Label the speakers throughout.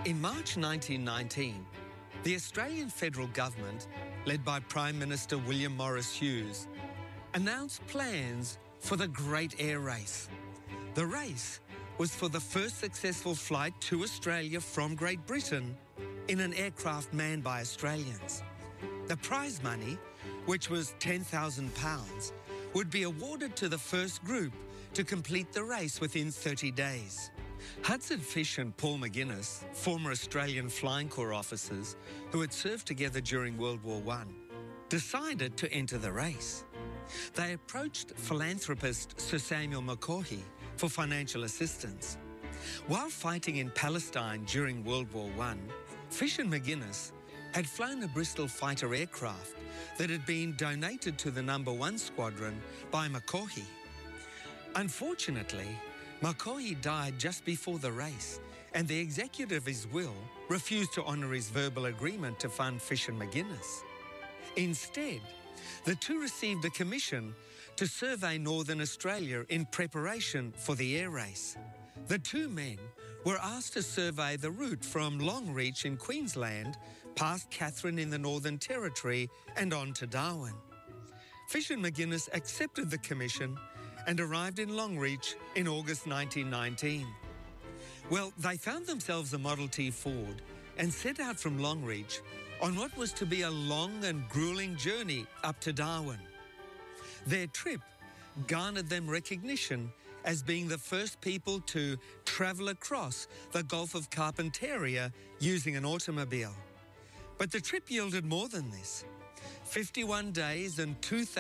Speaker 1: In March 1919, the Australian federal government, led by Prime Minister William Morris Hughes, announced plans for the Great Air Race. The race was for the first successful flight to Australia from Great Britain in an aircraft manned by Australians. The prize money, which was £10,000, would be awarded to the first group to complete the race within 30 days. Hudson Fysh and Paul McGuinness, former Australian Flying Corps officers who had served together during World War I, decided to enter the race. They approached philanthropist Sir Samuel McCaughey for financial assistance. While fighting in Palestine during World War I, Fysh and McGuinness had flown a Bristol fighter aircraft that had been donated to the No. 1 Squadron by McCaughey. Unfortunately, McCaughey died just before the race, and the executor of his will refused to honour his verbal agreement to fund Fysh and McGuinness. Instead, the two received a commission to survey Northern Australia in preparation for the air race. The two men were asked to survey the route from Longreach in Queensland, past Katherine in the Northern Territory, and on to Darwin. Fysh and McGuinness accepted the commission and arrived in Longreach in August 1919. Well, they found themselves a Model T Ford and set out from Longreach on what was to be a long and gruelling journey up to Darwin. Their trip garnered them recognition as being the first people to travel across the Gulf of Carpentaria using an automobile. But the trip yielded more than this. 51 days and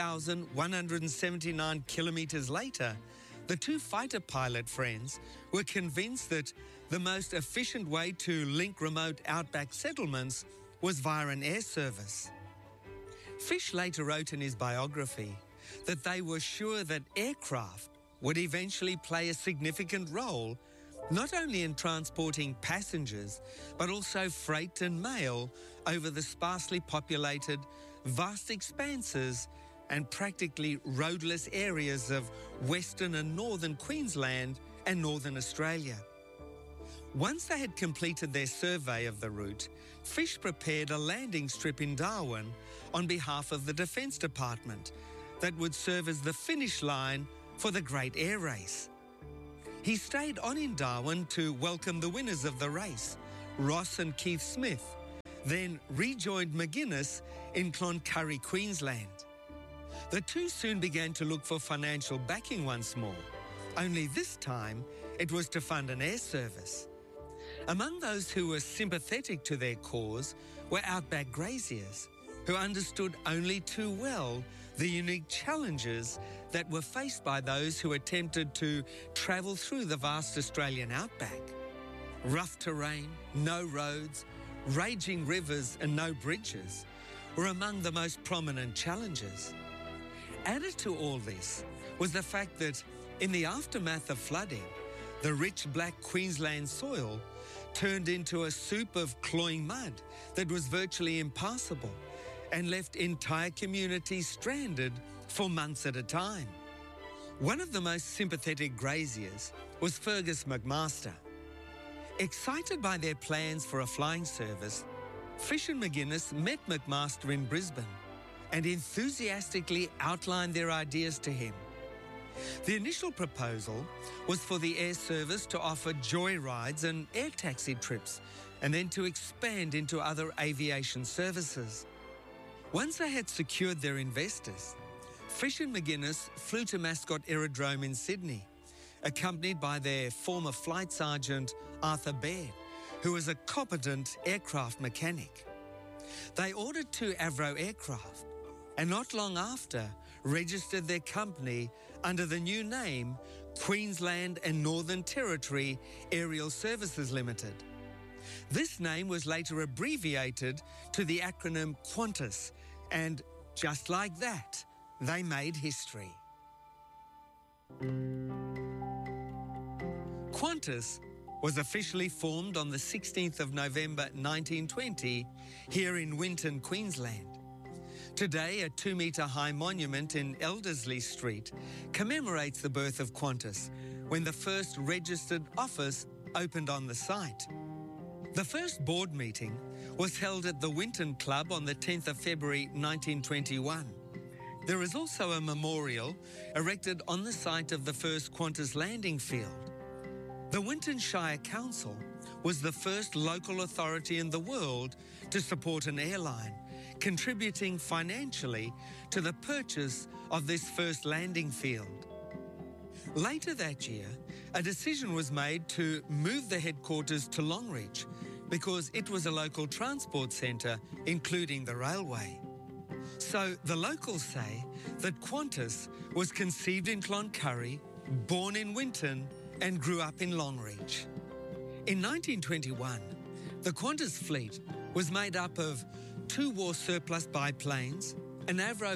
Speaker 1: 2,179 kilometres later, the two fighter pilot friends were convinced that the most efficient way to link remote outback settlements was via an air service. Fysh later wrote in his biography that they were sure that aircraft would eventually play a significant role not only in transporting passengers, but also freight and mail over the sparsely populated, vast expanses and practically roadless areas of Western and Northern Queensland and Northern Australia. Once they had completed their survey of the route, Fysh prepared a landing strip in Darwin on behalf of the Defence Department that would serve as the finish line for the Great Air Race. He stayed on in Darwin to welcome the winners of the race, Ross and Keith Smith, then rejoined McGuinness in Cloncurry, Queensland. The two soon began to look for financial backing once more, only this time it was to fund an air service. Among those who were sympathetic to their cause were outback graziers, who understood only too well the unique challenges that were faced by those who attempted to travel through the vast Australian outback. Rough terrain, no roads, raging rivers and no bridges were among the most prominent challenges. Added to all this was the fact that in the aftermath of flooding, the rich black Queensland soil turned into a soup of cloying mud that was virtually impassable and left entire communities stranded for months at a time. One of the most sympathetic graziers was Fergus McMaster. Excited by their plans for a flying service, Fysh and McGuinness met McMaster in Brisbane and enthusiastically outlined their ideas to him. The initial proposal was for the air service to offer joy rides and air taxi trips, and then to expand into other aviation services. Once they had secured their investors, Fysh and McGuinness flew to Mascot Aerodrome in Sydney, accompanied by their former flight sergeant Arthur Baird, who was a competent aircraft mechanic. They ordered two Avro aircraft, and not long after registered their company under the new name Queensland and Northern Territory Aerial Services Limited. This name was later abbreviated to the acronym Qantas, and just like that, they made history. Qantas was officially formed on the 16th of November 1920 here in Winton, Queensland. Today, a 2-metre-high monument in Elderslie Street commemorates the birth of Qantas, when the first registered office opened on the site. The first board meeting was held at the Winton Club on the 10th of February 1921. There is also a memorial erected on the site of the first Qantas landing field. The Winton Shire Council was the first local authority in the world to support an airline, contributing financially to the purchase of this first landing field. Later that year, a decision was made to move the headquarters to Longreach because it was a local transport centre, including the railway. So the locals say that Qantas was conceived in Cloncurry, born in Winton, and grew up in Longreach. In 1921, the Qantas fleet was made up of 2 war surplus biplanes, an Avro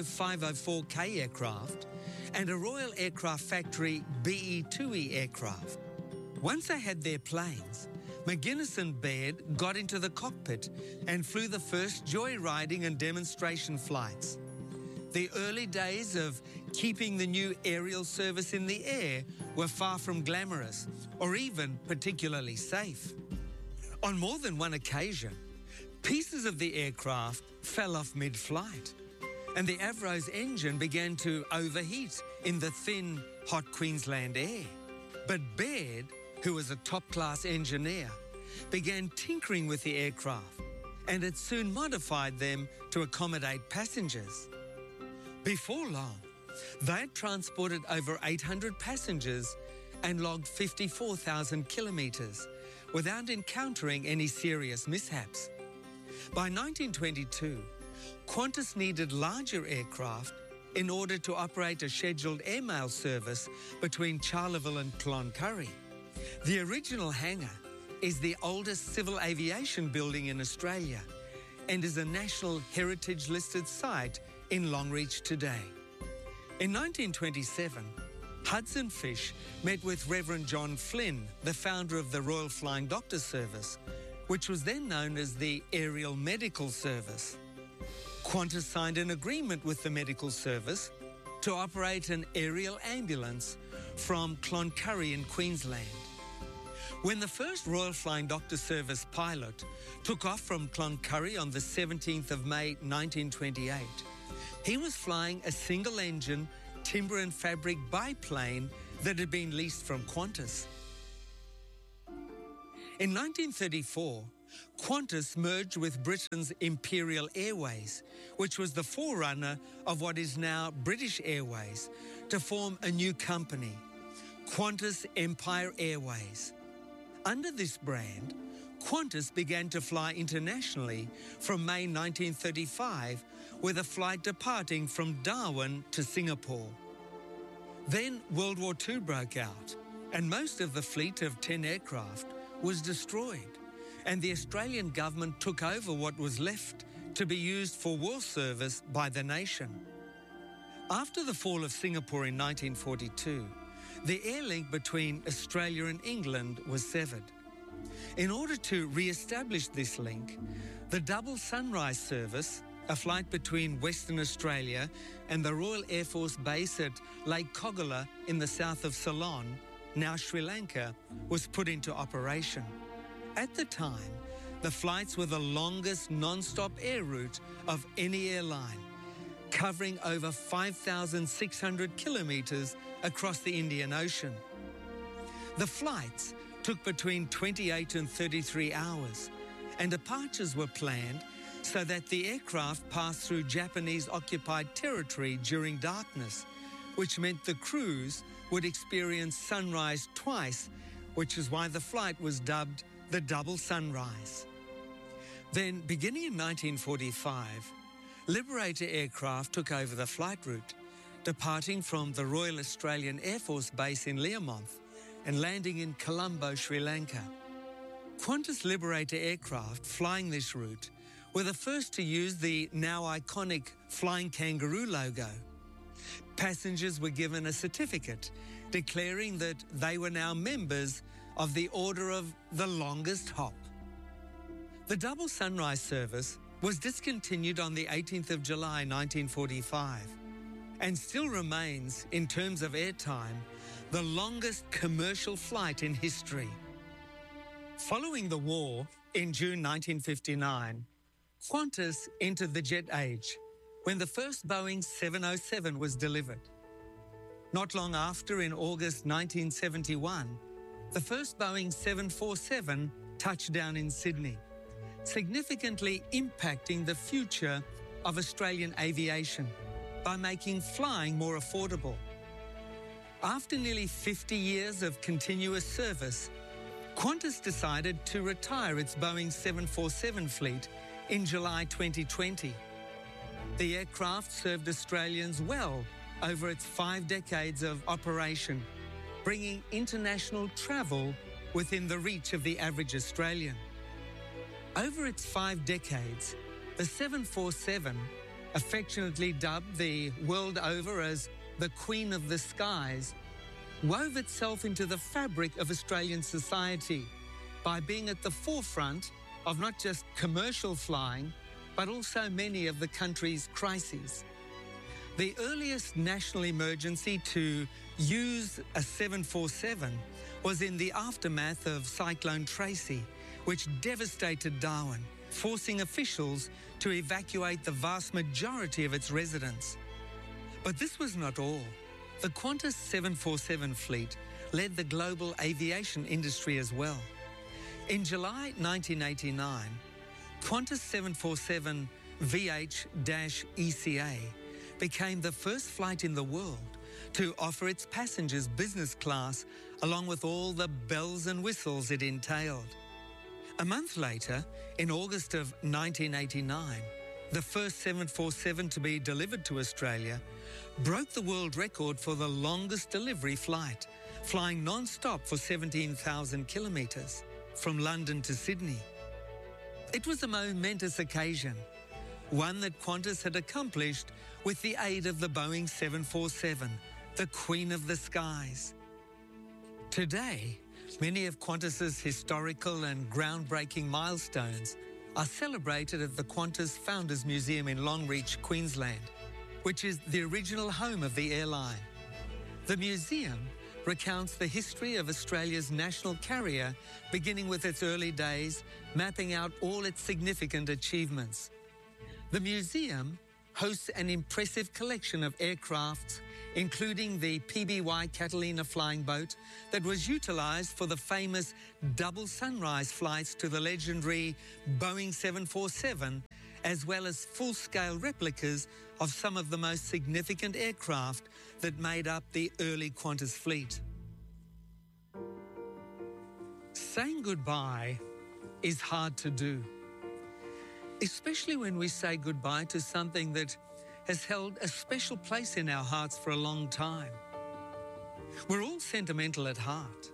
Speaker 1: 504K aircraft, and a Royal Aircraft Factory BE-2E aircraft. Once they had their planes, McGuinness and Baird got into the cockpit and flew the first joyriding and demonstration flights. The early days of keeping the new aerial service in the air were far from glamorous or even particularly safe. On more than one occasion, pieces of the aircraft fell off mid-flight, and the Avro's engine began to overheat in the thin, hot Queensland air. But Baird, who was a top-class engineer, began tinkering with the aircraft, and it soon modified them to accommodate passengers. Before long, they had transported over 800 passengers and logged 54,000 kilometres without encountering any serious mishaps. By 1922, Qantas needed larger aircraft in order to operate a scheduled airmail service between Charleville and Cloncurry. The original hangar is the oldest civil aviation building in Australia and is a National Heritage listed site in Longreach today. In 1927, Hudson Fysh met with Reverend John Flynn, the founder of the Royal Flying Doctor Service, which was then known as the Aerial Medical Service. Qantas signed an agreement with the medical service to operate an aerial ambulance from Cloncurry in Queensland. When the first Royal Flying Doctor Service pilot took off from Cloncurry on the 17th of May 1928, he was flying a single-engine timber and fabric biplane that had been leased from Qantas. In 1934, Qantas merged with Britain's Imperial Airways, which was the forerunner of what is now British Airways, to form a new company, Qantas Empire Airways. Under this brand, Qantas began to fly internationally from May 1935, with a flight departing from Darwin to Singapore. Then World War II broke out, and most of the fleet of 10 aircraft was destroyed, and the Australian government took over what was left to be used for war service by the nation. After the fall of Singapore in 1942, the air link between Australia and England was severed. In order to re-establish this link, the Double Sunrise service, a flight between Western Australia and the Royal Air Force Base at Lake Koggala in the south of Ceylon, now Sri Lanka, was put into operation. At the time, the flights were the longest non-stop air route of any airline, covering over 5,600 kilometres across the Indian Ocean. The flights took between 28 and 33 hours, and departures were planned so that the aircraft passed through Japanese-occupied territory during darkness, which meant the crews would experience sunrise twice, which is why the flight was dubbed the Double Sunrise. Then, beginning in 1945, Liberator aircraft took over the flight route, departing from the Royal Australian Air Force Base in Learmonth and landing in Colombo, Sri Lanka. Qantas Liberator aircraft flying this route were the first to use the now iconic Flying Kangaroo logo. Passengers were given a certificate declaring that they were now members of the Order of the Longest Hop. The Double Sunrise service was discontinued on the 18th of July 1945 and still remains, in terms of airtime, the longest commercial flight in history. Following the war, In June 1959, Qantas entered the jet age when the first Boeing 707 was delivered. Not long after, in August 1971, the first Boeing 747 touched down in Sydney, significantly impacting the future of Australian aviation by making flying more affordable. After nearly 50 years of continuous service, Qantas decided to retire its Boeing 747 fleet in July 2020. The aircraft served Australians well over its 5 decades of operation, bringing international travel within the reach of the average Australian. Over its 5 decades, the 747, affectionately dubbed the world over as the Queen of the Skies, wove itself into the fabric of Australian society by being at the forefront of not just commercial flying, but also many of the country's crises. The earliest national emergency to use a 747 was in the aftermath of Cyclone Tracy, which devastated Darwin, forcing officials to evacuate the vast majority of its residents. But this was not all. The Qantas 747 fleet led the global aviation industry as well. In July 1989, Qantas 747 VH-ECA became the first flight in the world to offer its passengers business class, along with all the bells and whistles it entailed. A month later, in August of 1989, the first 747 to be delivered to Australia broke the world record for the longest delivery flight, flying non-stop for 17,000 kilometres from London to Sydney. It was a momentous occasion, one that Qantas had accomplished with the aid of the Boeing 747, the Queen of the Skies. Today, many of Qantas's historical and groundbreaking milestones are celebrated at the Qantas Founders Museum in Longreach, Queensland, which is the original home of the airline. The museum recounts the history of Australia's national carrier, beginning with its early days, mapping out all its significant achievements. The museum hosts an impressive collection of aircrafts, including the PBY Catalina flying boat that was utilised for the famous double sunrise flights to the legendary Boeing 747, as well as full-scale replicas of some of the most significant aircraft that made up the early Qantas fleet. Saying goodbye is hard to do, especially when we say goodbye to something that has held a special place in our hearts for a long time. We're all sentimental at heart.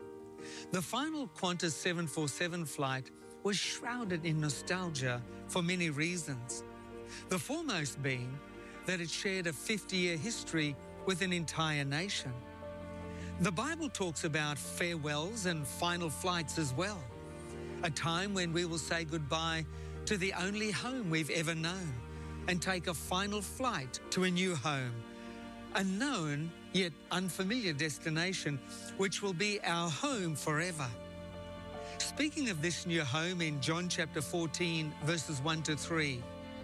Speaker 1: The final Qantas 747 flight was shrouded in nostalgia for many reasons, the foremost being that it shared a 50-year history with an entire nation. The Bible talks about farewells and final flights as well, a time when we will say goodbye to the only home we've ever known and take a final flight to a new home, a known yet unfamiliar destination which will be our home forever. Speaking of this new home in John chapter 14, verses 1 to 3,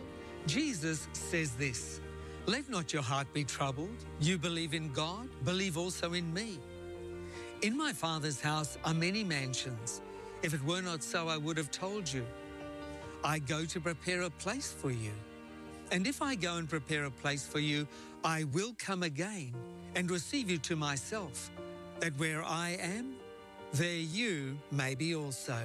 Speaker 1: Jesus says this, "Let not your heart be troubled. You believe in God, believe also in me. In my Father's house are many mansions. If it were not so, I would have told you. I go to prepare a place for you. And if I go and prepare a place for you, I will come again and receive you to myself, that where I am, there you may be also."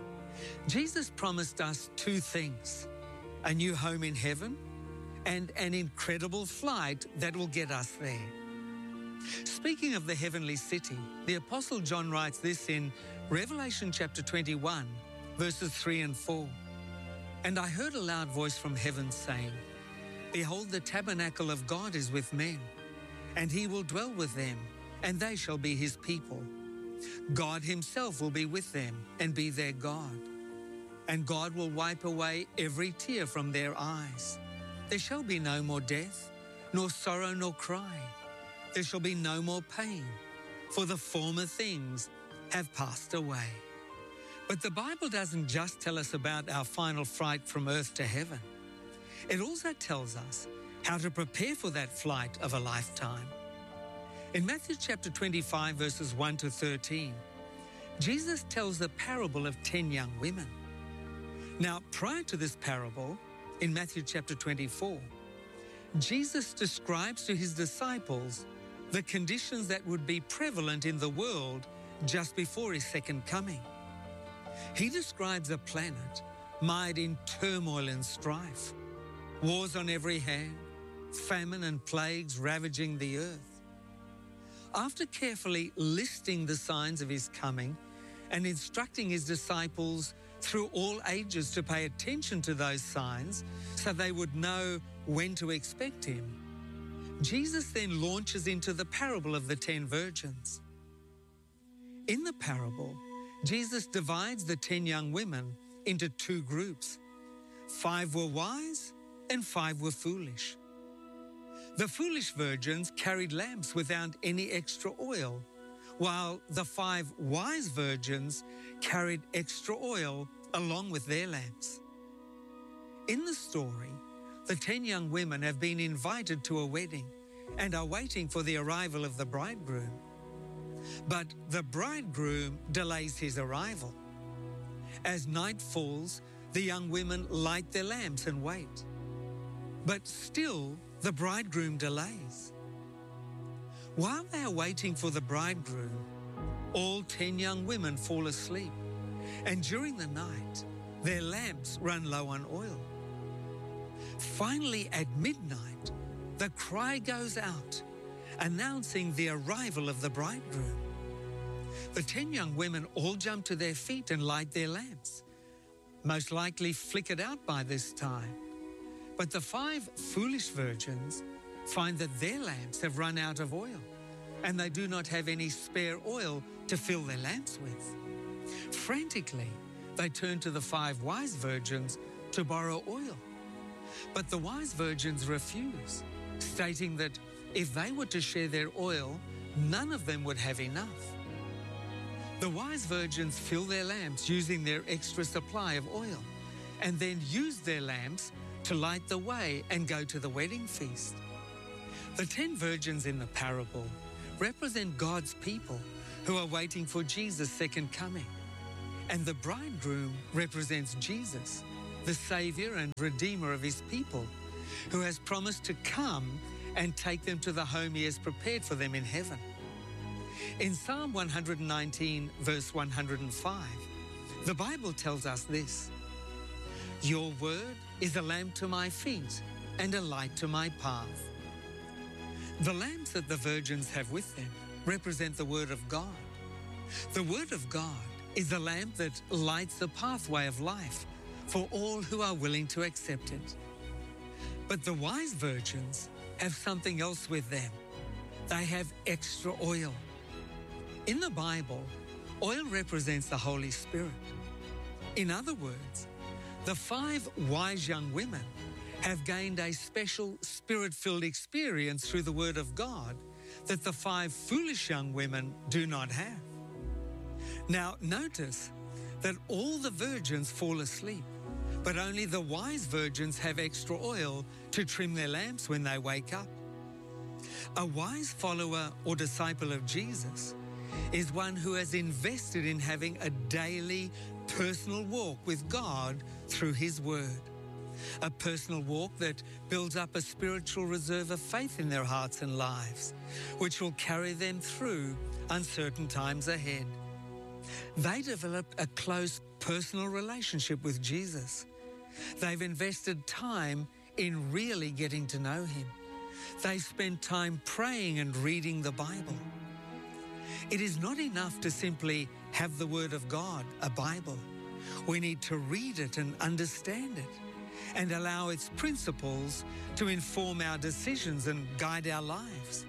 Speaker 1: Jesus promised us two things: a new home in heaven and an incredible flight that will get us there. Speaking of the heavenly city, the Apostle John writes this in Revelation chapter 21, verses 3 and 4. "And I heard a loud voice from heaven saying, Behold, the tabernacle of God is with men, and he will dwell with them, and they shall be his people. God himself will be with them and be their God. And God will wipe away every tear from their eyes. There shall be no more death, nor sorrow, nor crying. There shall be no more pain, for the former things have passed away." But the Bible doesn't just tell us about our final flight from earth to heaven. It also tells us how to prepare for that flight of a lifetime. In Matthew chapter 25, verses 1 to 13, Jesus tells the parable of 10 young women. Now, prior to this parable, in Matthew chapter 24, Jesus describes to his disciples the conditions that would be prevalent in the world just before his second coming. He describes a planet mired in turmoil and strife, wars on every hand, famine and plagues ravaging the earth. After carefully listing the signs of his coming and instructing his disciples through all ages to pay attention to those signs so they would know when to expect him, Jesus then launches into the parable of the 10 virgins. In the parable, Jesus divides the 10 young women into 2 groups. 5 were wise and 5 were foolish. The foolish virgins carried lamps without any extra oil, while the 5 wise virgins carried extra oil along with their lamps. In the story, the 10 young women have been invited to a wedding and are waiting for the arrival of the bridegroom. But the bridegroom delays his arrival. As night falls, the young women light their lamps and wait. But still, the bridegroom delays. While they are waiting for the bridegroom, all 10 young women fall asleep, and during the night, their lamps run low on oil. Finally, at midnight, the cry goes out, announcing the arrival of the bridegroom. The 10 young women all jump to their feet and light their lamps, most likely flickered out by this time. But the 5 foolish virgins find that their lamps have run out of oil, and they do not have any spare oil to fill their lamps with. Frantically, they turn to the 5 wise virgins to borrow oil. But the wise virgins refuse, stating that if they were to share their oil, none of them would have enough. The wise virgins fill their lamps using their extra supply of oil, and then use their lamps to light the way and go to the wedding feast. The 10 virgins in the parable represent God's people who are waiting for Jesus' second coming. And the bridegroom represents Jesus, the Savior and Redeemer of his people, who has promised to come and take them to the home he has prepared for them in heaven. In Psalm 119, verse 105, the Bible tells us this: "Your word is a lamp to my feet and a light to my path." The lamps that the virgins have with them represent the Word of God. The Word of God is a lamp that lights the pathway of life for all who are willing to accept it. But the wise virgins have something else with them. They have extra oil. In the Bible, oil represents the Holy Spirit. In other words, the 5 wise young women have gained a special Spirit-filled experience through the Word of God that the 5 foolish young women do not have. Now, notice that all the virgins fall asleep, but only the wise virgins have extra oil to trim their lamps when they wake up. A wise follower or disciple of Jesus is one who has invested in having a daily personal walk with God through His Word. A personal walk that builds up a spiritual reserve of faith in their hearts and lives, which will carry them through uncertain times ahead. They developed a close personal relationship with Jesus. They've invested time in really getting to know Him. They've spent time praying and reading the Bible. It is not enough to simply have the Word of God, a Bible. We need to read it and understand it, and allow its principles to inform our decisions and guide our lives.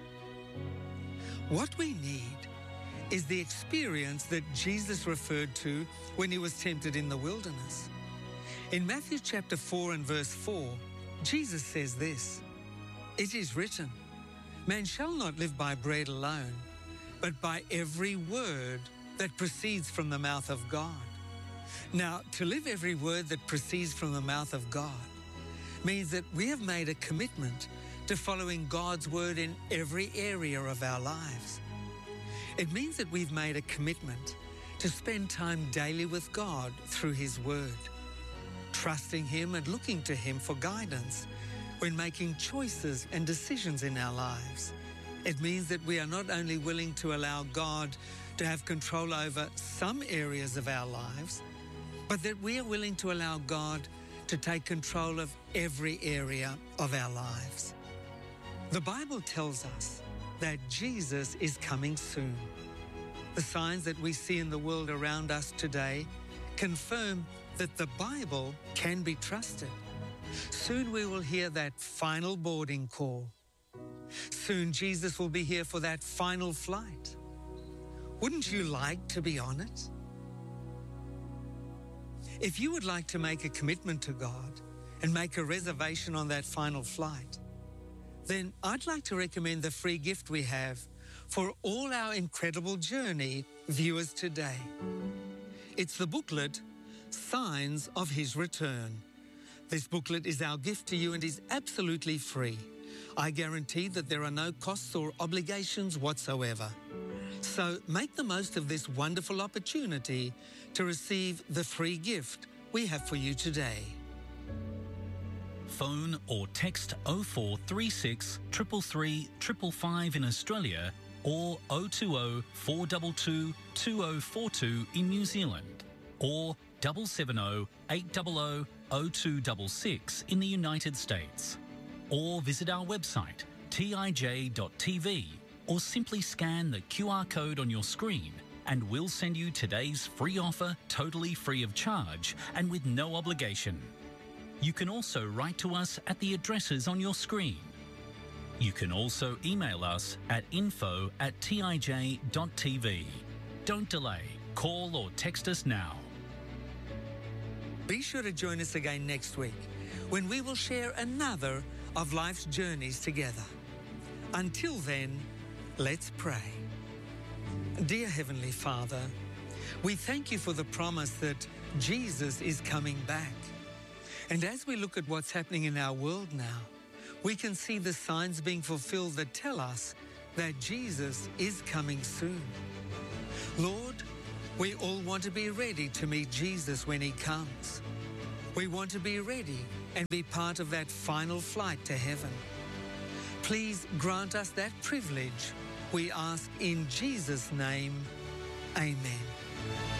Speaker 1: What we need is the experience that Jesus referred to when He was tempted in the wilderness. In Matthew chapter 4 and verse 4, Jesus says this: "It is written, man shall not live by bread alone, but by every word that proceeds from the mouth of God." Now, to live every word that proceeds from the mouth of God means that we have made a commitment to following God's word in every area of our lives. It means that we've made a commitment to spend time daily with God through His word, trusting Him and looking to Him for guidance when making choices and decisions in our lives. It means that we are not only willing to allow God to have control over some areas of our lives, but that we are willing to allow God to take control of every area of our lives. The Bible tells us that Jesus is coming soon. The signs that we see in the world around us today confirm that the Bible can be trusted. Soon we will hear that final boarding call. Soon Jesus will be here for that final flight. Wouldn't you like to be on it? If you would like to make a commitment to God and make a reservation on that final flight, then I'd like to recommend the free gift we have for all our incredible journey viewers today. It's the booklet, Signs of His Return. This booklet is our gift to you and is absolutely free. I guarantee that there are no costs or obligations whatsoever. So make the most of this wonderful opportunity to receive the free gift we have for you today.
Speaker 2: Phone or text 0436 333 555 in Australia or 020 422 2042 in New Zealand or 770 800 0266 in the United States, or visit our website tij.tv, or simply scan the QR code on your screen and we'll send you today's free offer totally free of charge and with no obligation. You can also write to us at the addresses on your screen. You can also email us at info@tij.tv. Don't delay. Call or text us now.
Speaker 1: Be sure to join us again next week when we will share another of life's journeys together. Until then, let's pray. Dear Heavenly Father, we thank you for the promise that Jesus is coming back. And as we look at what's happening in our world now, we can see the signs being fulfilled that tell us that Jesus is coming soon. Lord, we all want to be ready to meet Jesus when He comes. We want to be ready and be part of that final flight to heaven. Please grant us that privilege. We ask in Jesus' name, amen.